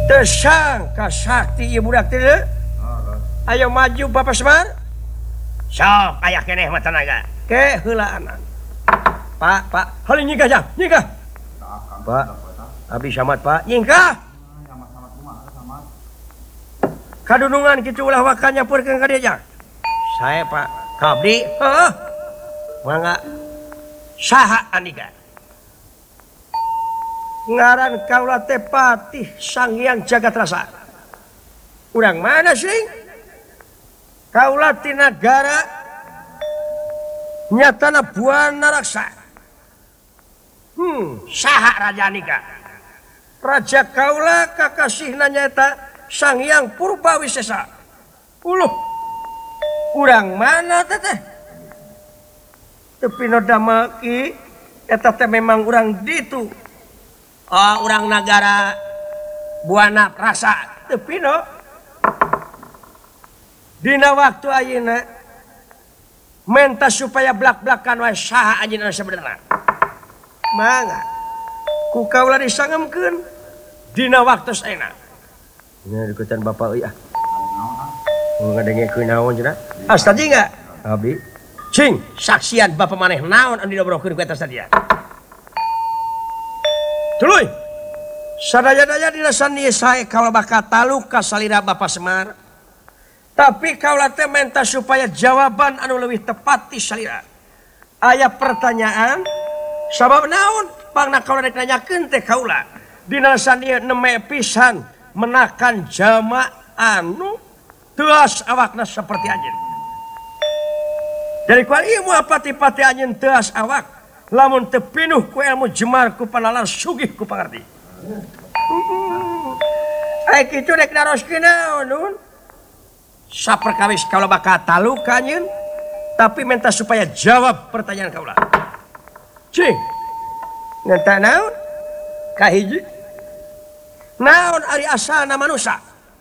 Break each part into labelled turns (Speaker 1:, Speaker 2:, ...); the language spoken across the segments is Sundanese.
Speaker 1: tersangka sakti ieu budak teh. Ayo maju Bapak Semar.
Speaker 2: Sok aya keneh mah tenaga.
Speaker 1: Ke heulaan. Pak, heuh nyingkah jang, nyingkah. Pak, abdi samat Pak, nyingkah. Kadunungan kitu ulah wakan nyampurkeun ka dieu jang. Sae Pak, kabdi. Heeh. Mangga. Saha andika? Ngaran kaula teh Patih Sang Hyang Jagat Rasa. Urang mana sih? Kaula ti nagara nyatana Buana Raksa.
Speaker 2: Saha raja nika?
Speaker 1: Raja kaula kakasihna nyaeta Sang Hyang Purbawisesa. Uluh. Urang mana teh? Tapi no damaki eta teh memang urang ditu.
Speaker 2: Oh, urang nagara Buana Rasa.
Speaker 1: Tapi no dina waktu ayeuna menta supaya blak-blakan wae saha anjeunna sabenerna. Mangga ku kaula disangemkeun dina waktu saena. Nya dikutan bapak euy ah. Ngadengekeun naon cenah? Astadi enggak? Abi. Cing,
Speaker 2: Saksian bapak maneh naon anu didobrokeun ku eta sadia?
Speaker 1: Tuluy. Sadaya-daya dina sandi sae kaula bakal taluk ka salira Bapak Semar. Tapi kaula teh menta supaya jawaban anu leuwih tepat ti salira. Aya pertanyaan sabab naon pangna kaula rek nanyakeun teh kaula. Dina sandi neme pisan menakan jama anu teuas awakna saperti anjeun. Dari kual ilmu pati-pati anjeun teuas awak lamun teu pinuh ku ilmu jemar ku panalan sugih ku pangarti. Ai kitu rek naroskeun naon nun? Saperkawis kaula bakal taluk ka anjeun tapi minta supaya jawab pertanyaan kaula. Cing. Ngenta naon? Kahiji. Naon ari asalna manusia?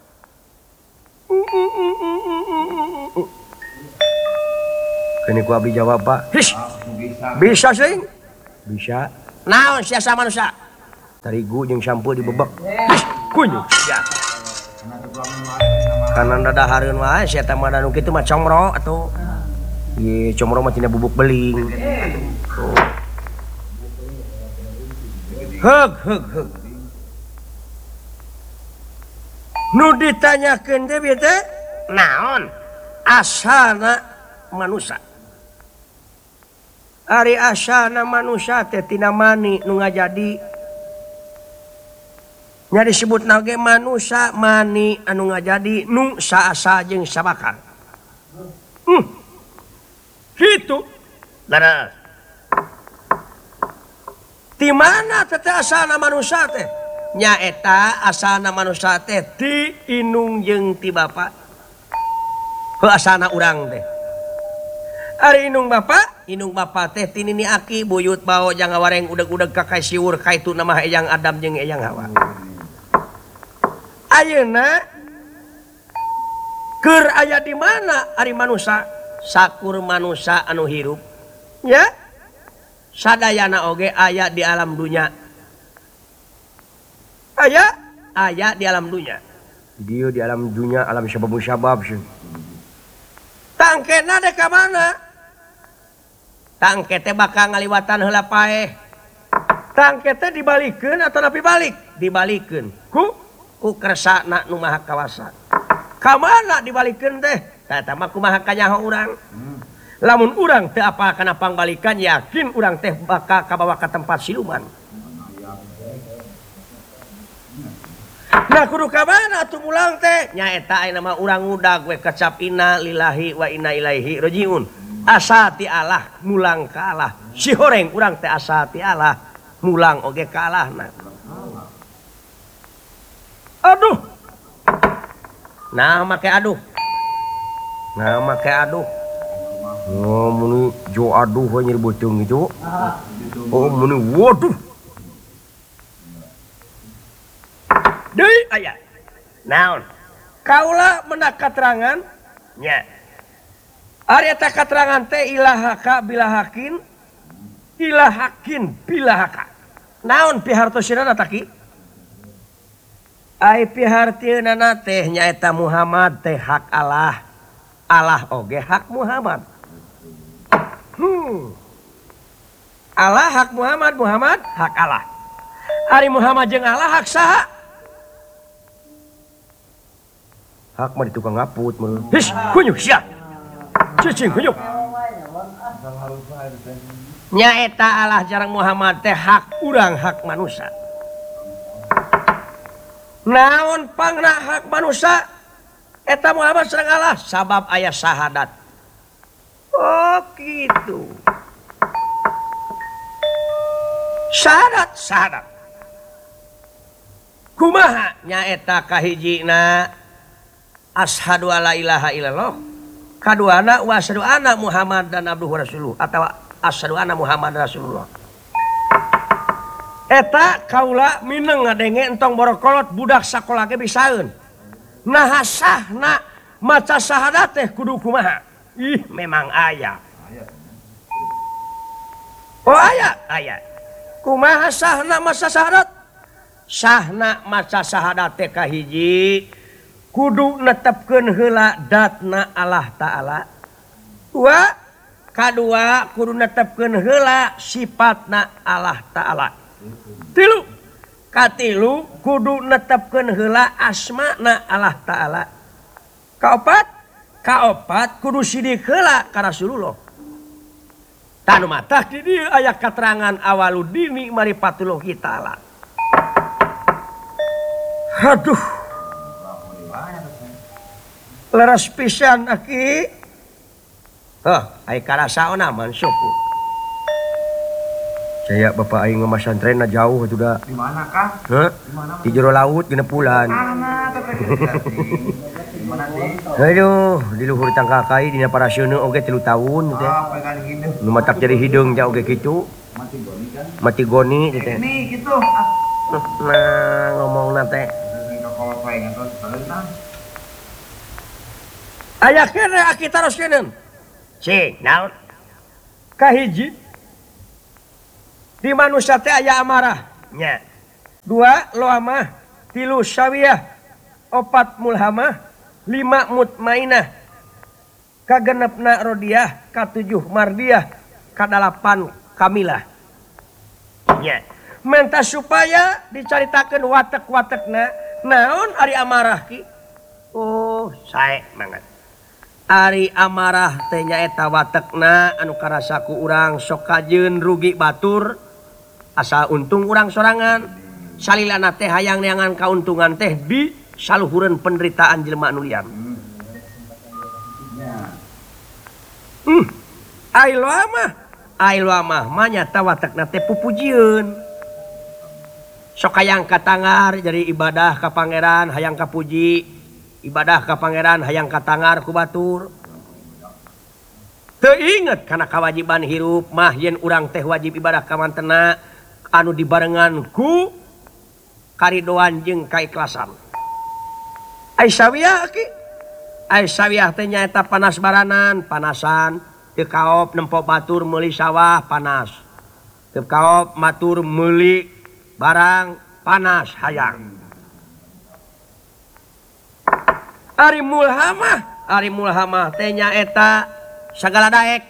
Speaker 1: Kini ku abdi jawab Pak. Hish. Bisa sing? Bisa.
Speaker 2: Naon siasa manusia?
Speaker 1: Tarigu jeung sampul dibebek. Hish. Kunyu. Ya. Kanan dadahareun wae sia teh mah anu kitu mah comro atuh. Ieu comro mah tina bubuk beling. Heug. Nu ditanyakeun teh bieu teh
Speaker 2: Naon?
Speaker 1: asalna manusia. Ari asalna manusia teh tina mani nu ngajadi. Nya disebutna ge manusia mani anu ngajadi nu saasa jeung sabakar. Kitu.
Speaker 2: Leres.
Speaker 1: Ti mana teh asalna manusia teh? Nya eta asalna manusia teh ti inung jeung ti bapa. Heuh asalna urang teh. Ari inung bapa teh ti nini aki buyut bao jang ngawareng udeg-udeg ka kai siwur kaitu nama Eyang Adam jeung Eyang Hawa. Ayeuna keur aya di mana ari manusia? Sakur manusia anu hirup. Ya? Sadayana oge aya di alam dunya. Aya di alam dunya. Dieu di alam dunya, alam sabab sih. Tangkena dek ka mana? Tangke teh bakal ngaliwatan heula paeh. Tangke teh dibalikeun atau napi balik? Dibalikeun. Ku kersana nu maha kawasa. Ka mana dibalikeun teh? Eta mah kumaha kanyaho urang. Lamun urang teu apal kana pangbalikan yakin urang teh bakal kabawa ka tempat siluman. Nah kudu ka mana atuh mulang teh? Nya eta ayeuna mah urang ngudag we kecap inna lillahi wa inna ilaihi rajiun. Asa ti Allah mulang ka Allah. Si horeng urang teh asa ti Allah mulang oge ka Allahna. Aduh. Nah make aduh. Oh muni jo aduh we nyeri beuteung itu. Oh muni waduh. Deui aya. Naon? Kaula meunang katerangan nya. Ari eta katerangan teh ilahaka bilahakin ilahakin bilahaka. Naon pihartosina tah ki? ai pihartieunana teh nyaeta Muhammad teh hak Allah. Allah oge hak Muhammad. Allah hak Muhammad, Muhammad hak Allah. Ari Muhammad jeung Allah hak saha? Hak mah di tukang ngaput mun. His, kunyuk sia. Cicing kunyuk. Nyaeta Allah jarang Muhammad teh hak urang hak manusia. Naon pangna hak manusia? Eta Muhammad sareng Allah sabab aya syahadat. Oh gitu. Syahadat. Kumaha nyaeta kahijina asyhadu alla ilaha illallah. Kaduana wa asyhadu anna Muhammad dan abduhu rasuluh atau asyhadu anna Muhammad rasulullah. Eta kaula mineng ngadenge entong borokolot budak sakola ge bisaeun. Nah sahna maca syahadat teh kudu kumaha? Ih memang aya. Oh aya. Kumaha sahna maca syahadat? Sahna maca syahadat teh kahiji kudu netepkeun heula datna Allah Ta'ala. Kadua kudu netepkeun heula sifatna Allah Ta'ala. Katilu kudu netepkeun heula asmana Allah Ta'ala. Kaopat kudu sidik heula ka Rasulullah. Tanu matah di dieu aya katerangan awaludini marifatullahi ta'ala. Aduh. Leres pisan aki. Ai karasa onaman syukur. Saya bapak aing mah santrenna jauh atuh da.
Speaker 3: Di mana Kang? Di mana?
Speaker 1: Di jero laut genep bulan.
Speaker 3: Mana teh di mana sih?
Speaker 1: Aduh, di luhur tangkakai dina parasieun oge 3 tahun teh.
Speaker 3: Pegang gini.
Speaker 1: Nu matak jadi hideung ja oge kitu.
Speaker 3: Mati goni kan?
Speaker 1: Mati goni teh.
Speaker 3: Ini gitu.
Speaker 1: Nah, ngomongna teh.
Speaker 3: Kalau saya ngantos teuing.
Speaker 1: Aya kene aki taroskeun.
Speaker 2: Cing, naon?
Speaker 1: Kahiji di manusia teh aya amarah.
Speaker 2: Nya.
Speaker 1: 2 loamah, 3 syawiyah, 4 mulhamah, 5 mutmainah, kagenepna rodiyah, ka-7 mardiyah, ka-8 kamilah.
Speaker 2: Nya.
Speaker 1: Menta supaya dicaritakeun watek-watekna naon ari amarah ki?
Speaker 2: Oh, sae banget.
Speaker 1: Ari amarah teh nyaeta watekna anu karasa ku urang sok kajeun rugi batur asa untung urang sorangan. Salilana teh hayang neangan kauntungan teh di saluhureun penderitaan jelema anu liar. Ai loamah mah nyata watekna teh pupujieun. Sok hayang katangar jadi ibadah ka pangeran hayang kapuji. Ibadah ka pangeran hayang katangar ku batur. Teu inget kana kawajiban hirup mah yen urang teh wajib ibadah ka mantena anu dibarengan ku karidoan jeung kaikhlasan. Ai sawiyah ki? Ai sawiyah teh nyaeta panas baranan, panasan, teu kaop nempo batur meuli sawah panas. Teu kaop matur meuli barang panas hayang. Ari mulhamah teh nyaeta sagala daek.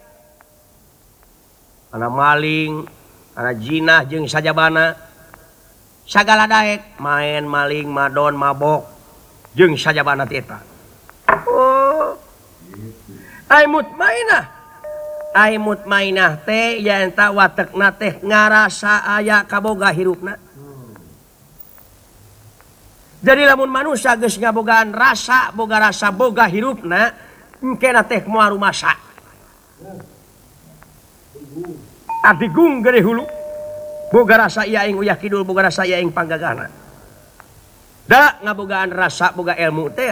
Speaker 1: Ana maling, ana jinah jeung sajabana. Sagala daek, main, maling, madon, mabok jeung sajabana teh eta. Oh. Ai mutmainah teh nyaeta watekna teh ngarasa aya kaboga hirupna. Jadi lamun manusia geus ngabogaan rasa, boga hirupna, engkena teh moal rumasa. Adigung gede hulu. Boga rasa ieu aing uyah kidul, boga rasa ieu aing panggagana. Da ngabogaan rasa, boga ilmu teh.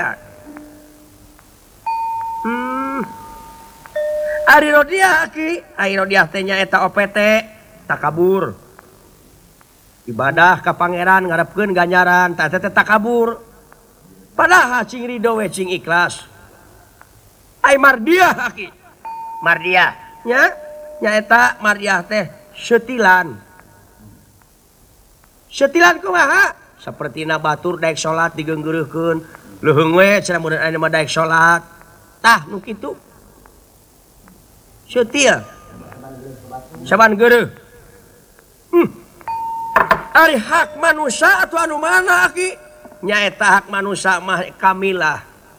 Speaker 1: Ari Rodiah ki, ari Rodiah teh nyaeta OPT takabur. Ibadah ka pangeran ngarepkeun ganjaran tah teh takabur. Padahal cing ridho we cing ikhlas. Ai Mardiyah aki.
Speaker 2: Mardiyah.
Speaker 1: Nya nyaeta Mardiyah teh setilan. Setilan kumaha? seperti batur daek salat digeunggeureuhkeun leuheung we cenah mun aya mah daek salat tah nu kitu seutil saban geureuh ari hak manusia atau anu mana aki nyaeta hak manusia mah Kamilah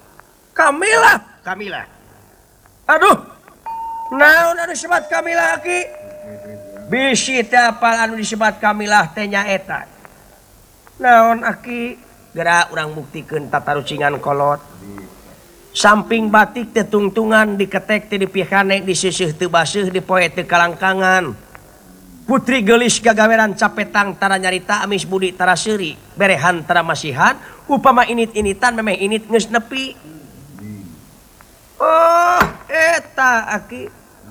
Speaker 1: aduh naon anu disebut Kamilah aki bisi teh apal anu disebut Kamilah teh nyaeta naon aki geura urang buktikeun tatarucingan kolot samping batik teh tungtungan diketek teh dipihane disisih teu baseuh dipoe teu kalangkangan putri geulis gagaweran capetang tara nyarita amis budi tara seuri berehan tara masihan upama init-initan memeh init geus nepi oh eta aki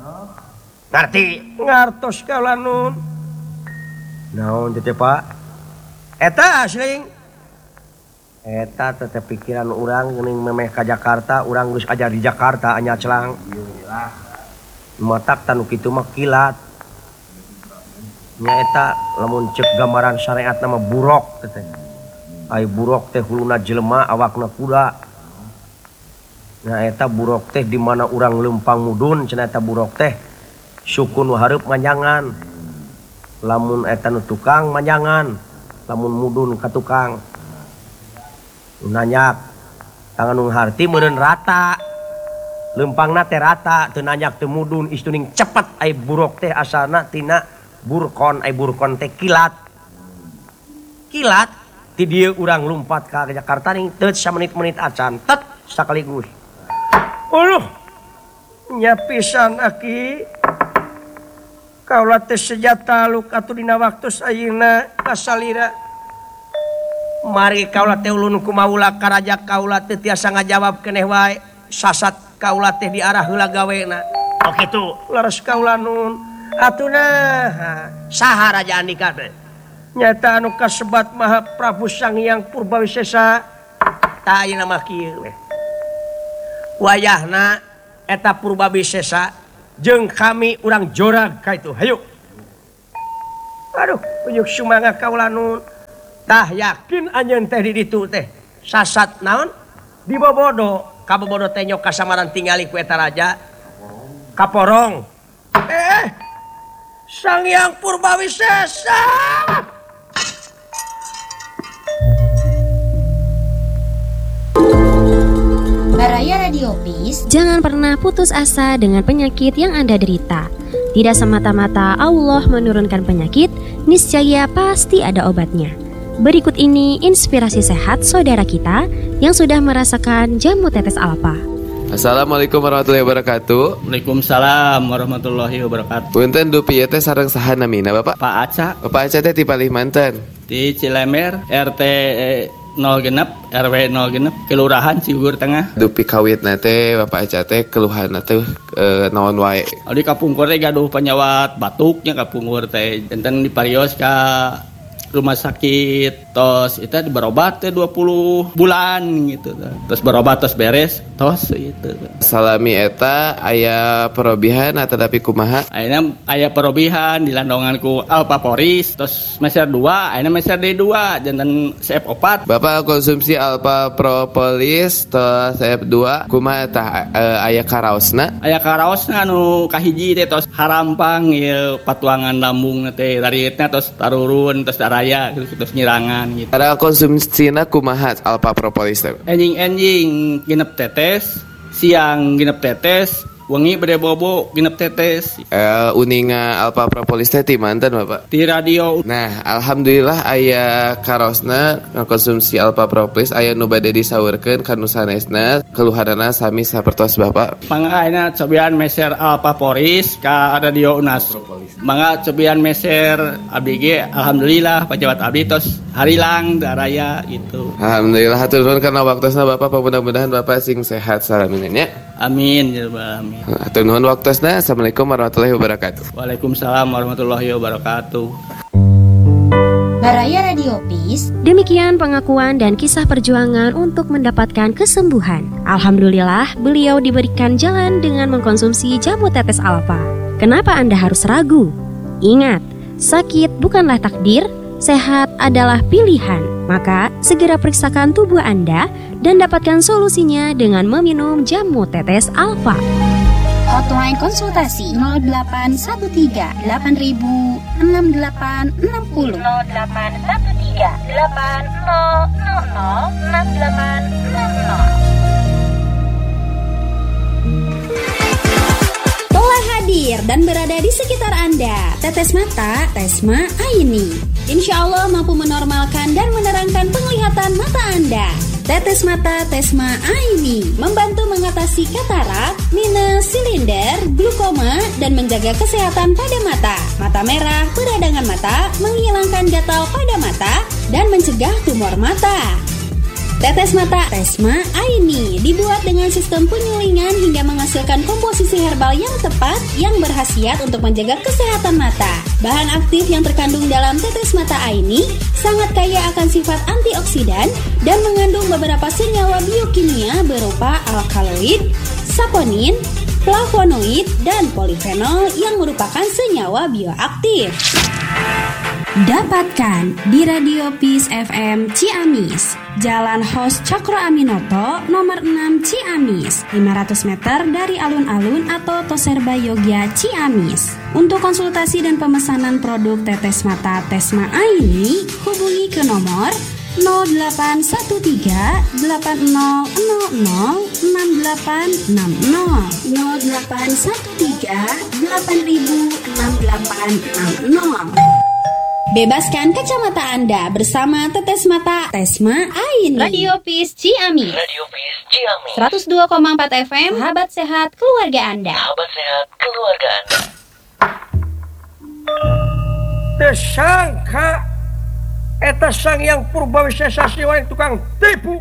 Speaker 1: ngartos kaula nun naon teh Pak eta asling eta teh pikiran urang geuning memeh ka Jakarta urang geus ajar di Jakarta anya celang matak tanu kitu mah kilat nya eta lamun ceuk gambaran syariat nama burok teh ai burok teh huluna jelema awakna kuda nya eta burok teh di mana urang leumpang mudun cenah eta burok teh sukun hareup manjangan lamun eta nu tukang manjangan lamun mudun ka tukang nanyak tangan nu harti meureun rata leumpangna teh rata teu nanyak teu mudun istuning cepet ai burok teh asalna tina burkon ai burkon teh kilat ti dieu urang lumpat ka Jakarta ning teu samenit-menit acan tet sakaligus nya pisan aki kaula teh sejata luk atuh dina waktos ayeuna kasalira mari kaula teh ulun ku maula ka raja kaula teh tiasa ngajawab keneh wae sasat kaula teh diarah heula gawena
Speaker 2: oh kitu
Speaker 1: leres kaula nun atuna saha raja andika teh nyata anu kasebat Maha Prabu Sang Hyang Purbawisesa tah ayeuna mah kieu we wayahna eta Purbawisesa jeung kami urang jorag ka itu hayu aduh ujuk sumangga kaula nun tah yakin anjeun teh di ditu teh sasat naon dibobodo kabobodo teh nyok kasamaran tingali ku eta raja kaporong Sang Hyang Purbawisesa
Speaker 4: Baraya Radio Peace.
Speaker 5: Jangan pernah putus asa dengan penyakit yang Anda derita. Tidak semata-mata Allah menurunkan penyakit, niscaya pasti ada obatnya. Berikut ini inspirasi sehat saudara kita yang sudah merasakan jamu tetes alfa.
Speaker 6: Assalamualaikum warahmatullahi wabarakatuh.
Speaker 7: Waalaikumsalam warahmatullahi wabarakatuh.
Speaker 6: Punten dupi teh sareng saha namina Bapak?
Speaker 7: Pak Aca.
Speaker 6: Bapak Aca teh ti Palimanten.
Speaker 7: Di Cilemer RT 0 genep RW 0 genep Kelurahan Ciugur Tengah.
Speaker 6: Dupi kawitna teh Bapak Aca teh keluhanna teh naon wae?
Speaker 7: Di kapungkur teh gaduh penyawat batuknya kapungkur teh enten diparios ka rumah sakit tos itu berobat teh 20 bulan gitu terus berobat tos beres tos itu
Speaker 6: salami eta aya perobihan atau tapi kumaha
Speaker 7: ayeuna aya perobihan dilandongan ku Alpaporis tos meser 2 ayeuna meser D2 janten CF4
Speaker 6: Bapak konsumsi Alpha Propolis tos CF2 kumaha tah aya karaosna anu kahiji teh tos harampang ieu patuangan lambung teh daritna tos tarurun tos daraya terus nyirangan gitu. Ada konsumsina kumaha Alpha Propolis teh?
Speaker 7: Enjing genep tetes, siang genep tetes, wengi bade bobo genep tetes.
Speaker 6: Uninga Alpha Propolis teh ti manten Bapak?
Speaker 7: Di radio.
Speaker 6: Nah, alhamdulillah aya karosna konsumsi Alpha Propolis aya nu bade disaurkeun ka nu sanesna keluhanana sami sapertos Bapak.
Speaker 7: Mangga ayeuna cobian meser Alpha Propolis ka radio UNAS. Mangga cobian meser abdi ge alhamdulillah pejabat abdi tos harilang daraya gitu.
Speaker 6: Alhamdulillah hatur nuhun kana waktosna Bapak, mudah-mudahan Bapak sing sehat salaminnya nya.
Speaker 7: Amin ya rabbal alamin.
Speaker 6: Hatur nuhun waktosna. Assalamualaikum warahmatullahi wabarakatuh.
Speaker 7: Waalaikumsalam warahmatullahi wabarakatuh.
Speaker 4: Baraya Radio Peace.
Speaker 5: Demikian pengakuan dan kisah perjuangan untuk mendapatkan kesembuhan. Alhamdulillah, beliau diberikan jalan dengan mengkonsumsi jamu tetes alfa. Kenapa Anda harus ragu? Ingat, sakit bukanlah takdir, Sehat adalah pilihan, maka segera periksakan tubuh Anda dan dapatkan solusinya dengan meminum jamu tetes Alfa.
Speaker 4: Hotline konsultasi 0813 8000 6860 0813 8000 6860. Telah hadir dan berada di sekitar Anda. Tetes mata Tesma Aini, insya Allah mampu menormalkan dan menerangkan penglihatan mata Anda. Tetes mata Tesma Aini membantu mengatasi katarak, minus, silinder, glukoma, dan menjaga kesehatan pada mata. Mata merah, peradangan mata, menghilangkan gatal pada mata, dan mencegah tumor mata. Tetes mata Tesma Aini dibuat dengan sistem penyulingan hingga menghasilkan komposisi herbal yang tepat yang berkhasiat untuk menjaga kesehatan mata. Bahan aktif yang terkandung dalam tetes mata Aini sangat kaya akan sifat antioksidan dan mengandung beberapa senyawa biokimia berupa alkaloid, saponin, flavonoid, dan polifenol yang merupakan senyawa bioaktif. Dapatkan di Radio Peace FM Ciamis, Jalan Hos Cokro Aminoto, nomor 6 Ciamis, 500 meter dari alun-alun atau Toserba Yogya Ciamis. Untuk konsultasi dan pemesanan produk tetes mata Tesma Aini, hubungi ke nomor 0813 8000 6860 0813 8000 6860. Bebaskan kacamata Anda bersama tetes mata Tesma Aini.
Speaker 5: Radio Peace Ciamis. 102,4 FM. Sahabat sehat keluarga Anda.
Speaker 1: Tersangka eta sang yang Purbawisesa siwa yang tukang tipu.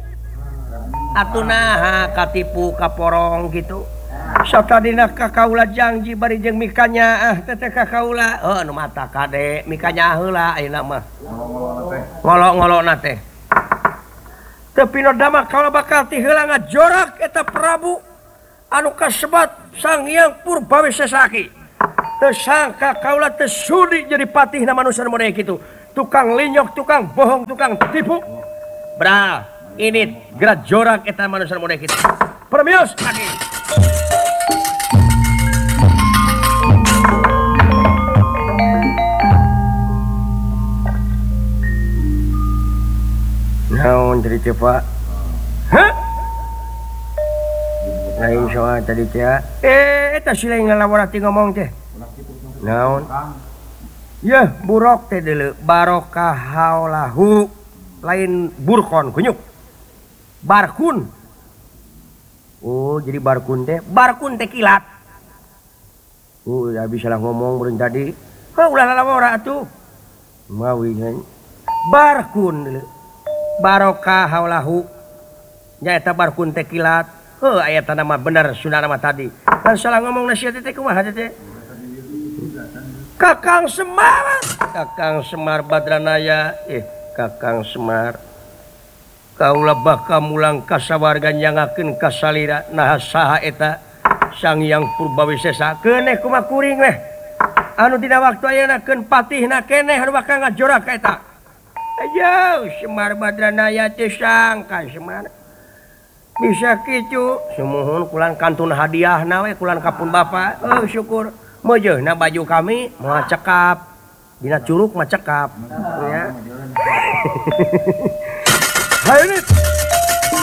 Speaker 1: Atuna katipu kaporong gitu. Satadina kakaula janji bari jeung mikanya teteh kakaula nu mata kade mikanya heula ayeuna mah ngolok-ngolokna teh tapi no dama kaula bakal ti heula ngajorak eta Prabu anu kasebat Sang Hyang Purbawisesa teu sangka kaula teu sudi jadi patihna manusia model kitu tukang linyok tukang bohong tukang tipu bra ini gerak jorak eta manusia model kitu permios adi. Naon tadi teh Pak? Hah? Lain soal tadi teh. Eta si lain ngalawarati ngomong teh. Naon? Yah, burok teh deuleu barokah haulahu. Lain burkon kunyuk. Barkun. Oh, jadi barkun teh kilat. Udah bisa lah ngomong belum tadi. Hah, ulah lalawara atuh. Mawi kan. Barkun deuleu. Barokah haulahu nyaeta barkun teh kilat aya nama bener sunana mah tadi dan salah ngomong nasihat teh kumaha teh Kakang Semar Badranaya Kakang Semar kaula bakal mulang kasawarga nyangakeun ka salira nah saha eta Sang Hyang Purbawisesa keneh kumaha kuring weh anu dina waktu ayeuna keun patihna keneh anu bakal ngajorak ka eta. Ayo Semar Badranaya teh sangka Semar bisa kitu semuhun kulan kantun hadiahna we kulan kapun bapa syukur mojeuna baju kami moal cekap dina curug mah cekap ya. Hayu